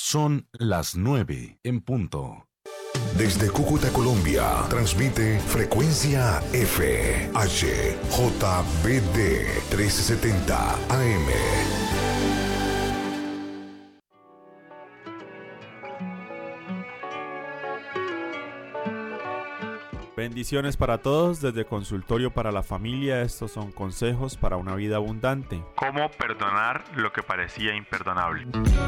Son las 9 en punto. Desde Cúcuta, Colombia, transmite Frecuencia F, HJBD 1370 AM. Bendiciones para todos desde Consultorio para la Familia. Estos son consejos para una vida abundante. ¿Cómo perdonar lo que parecía imperdonable?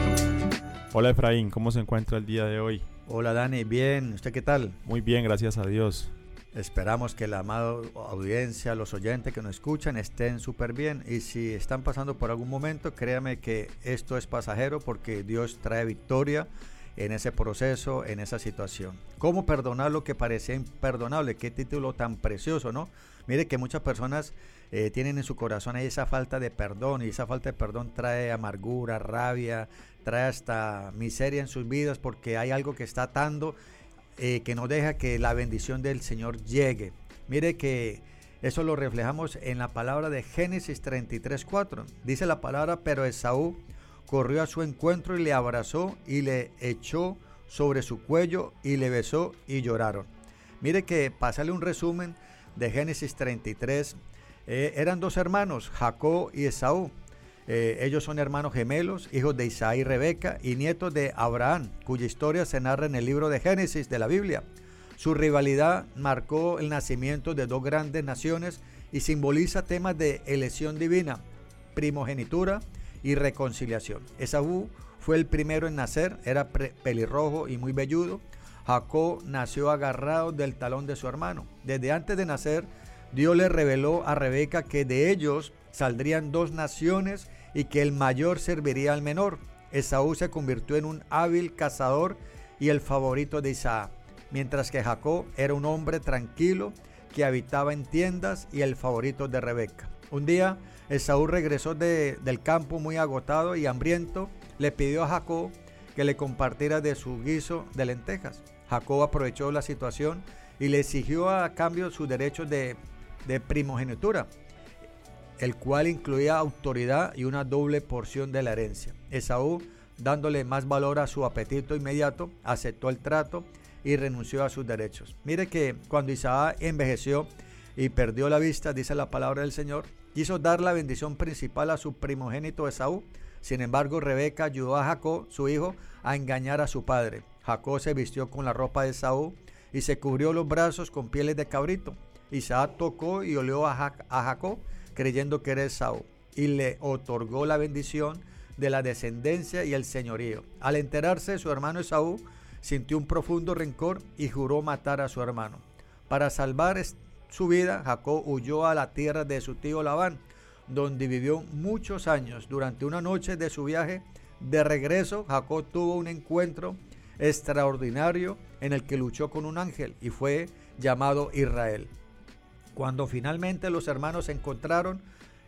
Hola Efraín, ¿cómo se encuentra el día de hoy? Hola Dani, bien, ¿usted qué tal? Muy bien, gracias a Dios. Esperamos que la amada audiencia, los oyentes que nos escuchan estén súper bien, y si están pasando por algún momento, créame que esto es pasajero porque Dios trae victoria en ese proceso, en esa situación. ¿Cómo perdonar lo que parecía imperdonable? Qué título tan precioso, ¿no? Mire que muchas personas tienen en su corazón ahí esa falta de perdón, y esa falta de perdón trae amargura, rabia, trae hasta miseria en sus vidas, porque hay algo que está atando, que no deja que la bendición del Señor llegue. Mire que eso lo reflejamos en la palabra de Génesis 33:4. Dice la palabra: pero Esaú corrió a su encuentro y le abrazó y le echó sobre su cuello y le besó y lloraron. Mire que, para hacerle un resumen de Génesis 33, eran dos hermanos, Jacob y Esaú. Ellos son hermanos gemelos, hijos de Isaac y Rebeca y nietos de Abraham, cuya historia se narra en el libro de Génesis de la Biblia. Su rivalidad marcó el nacimiento de dos grandes naciones y simboliza temas de elección divina, primogenitura y reconciliación. Esaú fue el primero en nacer, era pelirrojo y muy velludo. Jacob nació agarrado del talón de su hermano. Desde antes de nacer, Dios le reveló a Rebeca que de ellos saldrían dos naciones y que el mayor serviría al menor. Esaú se convirtió en un hábil cazador y el favorito de Isaac, mientras que Jacob era un hombre tranquilo que habitaba en tiendas y el favorito de Rebeca. Un día, Esaú regresó del campo muy agotado y hambriento. Le pidió a Jacob que le compartiera de su guiso de lentejas. Jacob aprovechó la situación y le exigió a cambio sus derechos de primogenitura, el cual incluía autoridad y una doble porción de la herencia. Esaú, dándole más valor a su apetito inmediato, aceptó el trato y renunció a sus derechos. Mire que cuando Isaac envejeció y perdió la vista, dice la palabra del Señor, quiso dar la bendición principal a su primogénito Esaú. Sin embargo, Rebeca ayudó a Jacob, su hijo, a engañar a su padre. Jacob se vistió con la ropa de Esaú y se cubrió los brazos con pieles de cabrito. Isaac tocó y olió a Jacob, creyendo que era Esaú, y le otorgó la bendición de la descendencia y el señorío. Al enterarse, su hermano Esaú sintió un profundo rencor y juró matar a su hermano. Para salvar su vida, Jacob huyó a la tierra de su tío Labán, donde vivió muchos años. Durante una noche de su viaje de regreso, Jacob tuvo un encuentro extraordinario en el que luchó con un ángel y fue llamado Israel. Cuando finalmente los hermanos se encontraron,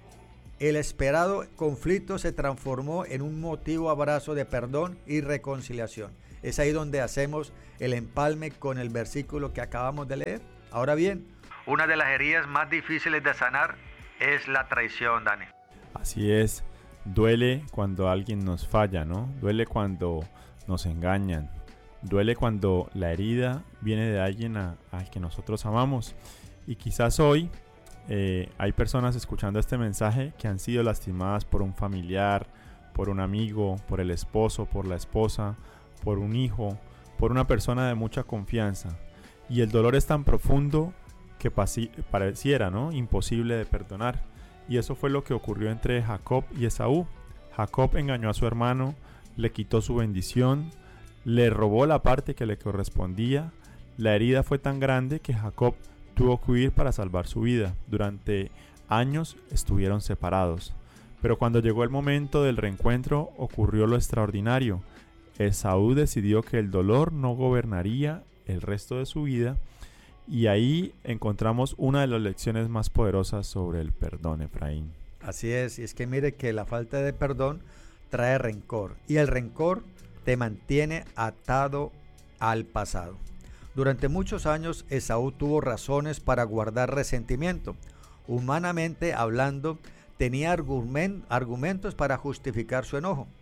el esperado conflicto se transformó en un motivo abrazo de perdón y reconciliación. Es ahí donde hacemos el empalme con el versículo que acabamos de leer. Ahora bien, una de las heridas más difíciles de sanar es la traición, Dani. Así es, duele cuando alguien nos falla, ¿no? Duele cuando nos engañan. Duele cuando la herida viene de alguien al que nosotros amamos. Y quizás hoy hay personas escuchando este mensaje que han sido lastimadas por un familiar, por un amigo, por el esposo, por la esposa, por un hijo, por una persona de mucha confianza. Y el dolor es tan profundo que pareciera, ¿no?, imposible de perdonar. Y eso fue lo que ocurrió entre Jacob y Esaú. Jacob engañó a su hermano, le quitó su bendición, le robó la parte que le correspondía. La herida fue tan grande que Jacob tuvo que huir para salvar su vida. Durante años estuvieron separados. Pero cuando llegó el momento del reencuentro, ocurrió lo extraordinario. Esaú decidió que el dolor no gobernaría el resto de su vida. Y ahí encontramos una de las lecciones más poderosas sobre el perdón, Efraín. Así es, y es que mire que la falta de perdón trae rencor, y el rencor te mantiene atado al pasado. Durante muchos años Esaú tuvo razones para guardar resentimiento. Humanamente hablando, tenía argumentos para justificar su enojo.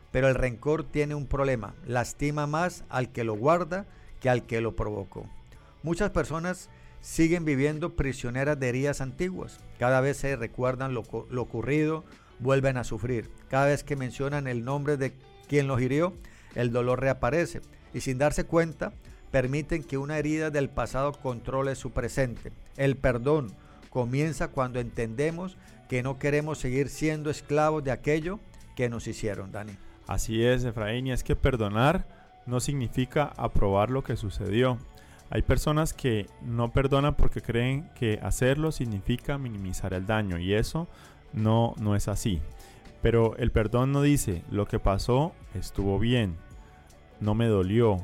pero el rencor tiene un problema: lastima más al que lo guarda que al que lo provocó. Muchas personas siguen viviendo prisioneras de heridas antiguas. Cada vez se recuerdan lo ocurrido, vuelven a sufrir. Cada vez que mencionan el nombre de quien los hirió, el dolor reaparece. Y sin darse cuenta, permiten que una herida del pasado controle su presente. El perdón comienza cuando entendemos que no queremos seguir siendo esclavos de aquello que nos hicieron, Dani. Así es, Efraín, y es que perdonar no significa aprobar lo que sucedió. Hay personas que no perdonan porque creen que hacerlo significa minimizar el daño, y eso no es así. Pero el perdón no dice: lo que pasó estuvo bien, no me dolió,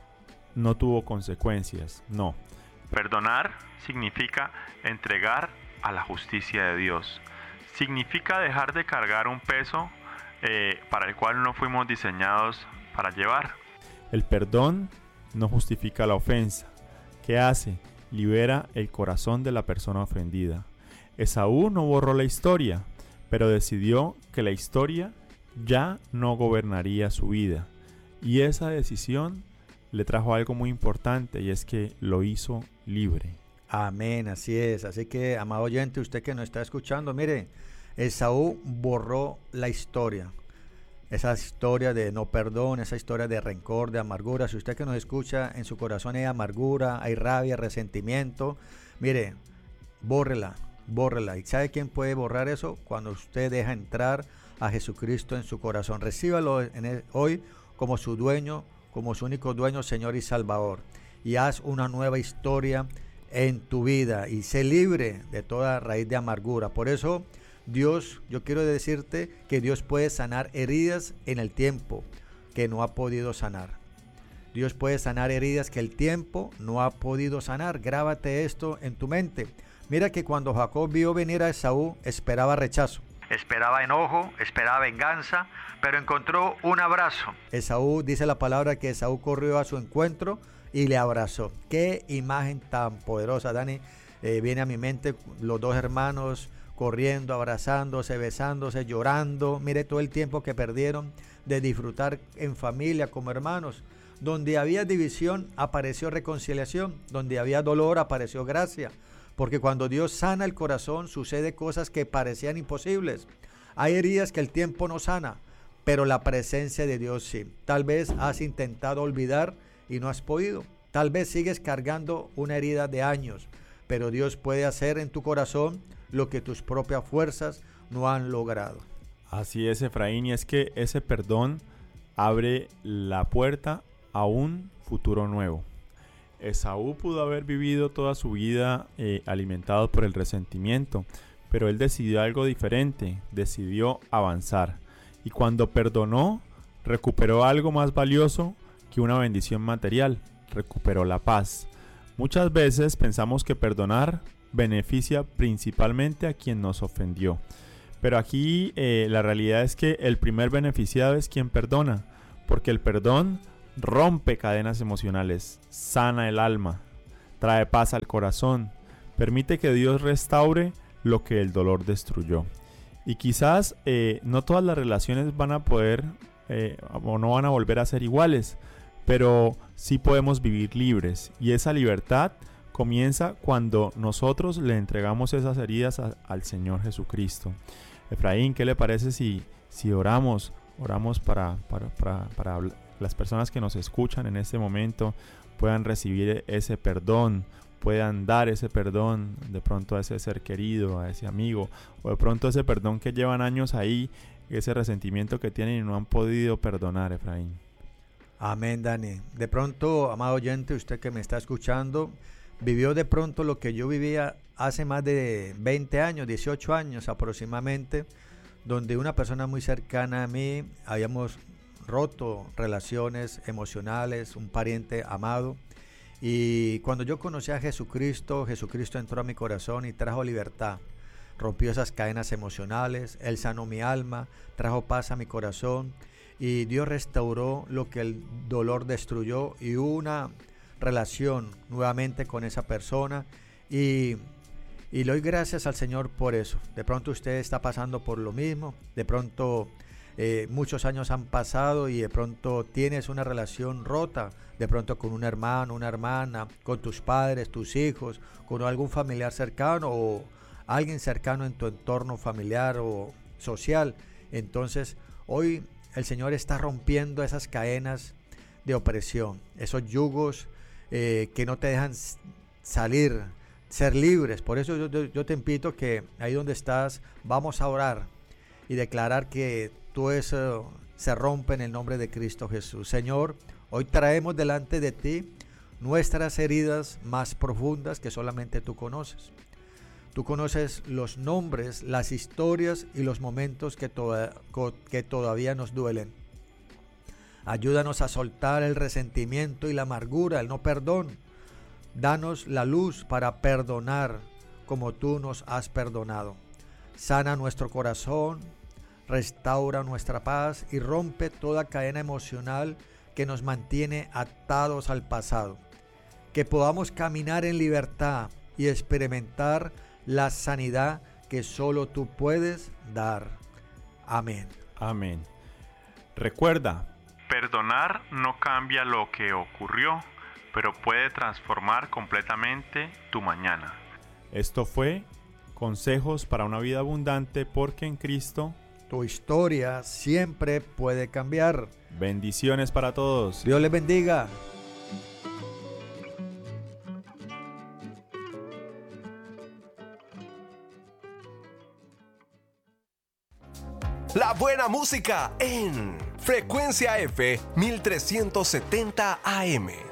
no tuvo consecuencias. No. Perdonar significa entregar a la justicia de Dios. Significa dejar de cargar un peso para el cual no fuimos diseñados para llevar. El perdón no justifica la ofensa. ¿Qué hace? Libera el corazón de la persona ofendida. Esaú no borró la historia, pero decidió que la historia ya no gobernaría su vida. Y esa decisión le trajo algo muy importante, y es que lo hizo libre. Amén, así es. Así que, amado oyente, usted que nos está escuchando, mire, Esaú borró la historia. Esa historia de no perdón, esa historia de rencor, de amargura. Si usted que nos escucha, en su corazón hay amargura, hay rabia, resentimiento, mire, bórrela. ¿Y sabe quién puede borrar eso? Cuando usted deja entrar a Jesucristo en su corazón. Recíbalo hoy como su dueño, como su único dueño, Señor y Salvador. Y haz una nueva historia en tu vida y sé libre de toda raíz de amargura. Por eso, Dios, yo quiero decirte que Dios puede sanar heridas en el tiempo que no ha podido sanar. Dios puede sanar heridas que el tiempo no ha podido sanar. Grábate esto en tu mente. Mira que cuando Jacob vio venir a Esaú, esperaba rechazo. Esperaba enojo, esperaba venganza, pero encontró un abrazo. Esaú, dice la palabra que Esaú corrió a su encuentro y le abrazó. Qué imagen tan poderosa, Dani. Viene a mi mente los dos hermanos corriendo, abrazándose, besándose, llorando. Mire todo el tiempo que perdieron de disfrutar en familia como hermanos. Donde había división apareció reconciliación, donde había dolor apareció gracia. Porque cuando Dios sana el corazón sucede cosas que parecían imposibles. Hay heridas que el tiempo no sana, pero la presencia de Dios sí. Tal vez has intentado olvidar y no has podido. Tal vez sigues cargando una herida de años, pero Dios puede hacer en tu corazón lo que tus propias fuerzas no han logrado. Así es, Efraín, y es que ese perdón abre la puerta a un futuro nuevo. Esaú pudo haber vivido toda su vida alimentado por el resentimiento, pero él decidió algo diferente, decidió avanzar. Y cuando perdonó, recuperó algo más valioso que una bendición material, recuperó la paz. Muchas veces pensamos que perdonar beneficia principalmente a quien nos ofendió, pero aquí la realidad es que el primer beneficiado es quien perdona, porque el perdón rompe cadenas emocionales, sana el alma, trae paz al corazón, permite que Dios restaure lo que el dolor destruyó. Y quizás no todas las relaciones van a poder o no van a volver a ser iguales, pero sí podemos vivir libres, y esa libertad comienza cuando nosotros le entregamos esas heridas al Señor Jesucristo. Efraín, ¿qué le parece si oramos para las personas que nos escuchan en este momento puedan recibir ese perdón, puedan dar ese perdón de pronto a ese ser querido, a ese amigo, o de pronto ese perdón que llevan años ahí, ese resentimiento que tienen y no han podido perdonar, Efraín? Amén, Dani. De pronto, amado oyente, usted que me está escuchando, vivió de pronto lo que yo vivía hace más de 20 años, 18 años aproximadamente, donde una persona muy cercana a mí, habíamos roto relaciones emocionales, un pariente amado, y cuando yo conocí a Jesucristo, Jesucristo entró a mi corazón y trajo libertad, rompió esas cadenas emocionales, Él sanó mi alma, trajo paz a mi corazón, y Dios restauró lo que el dolor destruyó, y hubo una relación nuevamente con esa persona, y le doy gracias al Señor por eso. De pronto usted está pasando por lo mismo, de pronto muchos años han pasado y de pronto tienes una relación rota, de pronto con un hermano, una hermana, con tus padres, tus hijos, con algún familiar cercano o alguien cercano en tu entorno familiar o social. Entonces hoy el Señor está rompiendo esas cadenas de opresión, esos yugos que no te dejan salir, ser libres. Por eso yo te invito que ahí donde estás vamos a orar y declarar que todo eso se rompe en el nombre de Cristo Jesús. Señor, hoy traemos delante de ti nuestras heridas más profundas que solamente tú conoces. Tú conoces los nombres, las historias y los momentos que todavía nos duelen. Ayúdanos a soltar el resentimiento y la amargura, el no perdón. Danos la luz para perdonar como tú nos has perdonado. Sana nuestro corazón, restaura nuestra paz y rompe toda cadena emocional que nos mantiene atados al pasado. Que podamos caminar en libertad y experimentar la sanidad que solo tú puedes dar. Amén. Amén. Recuerda, perdonar no cambia lo que ocurrió, pero puede transformar completamente tu mañana. Esto fue Consejos para una vida abundante, porque en Cristo tu historia siempre puede cambiar. Bendiciones para todos. Dios les bendiga. La buena música en Frecuencia F 1370 AM.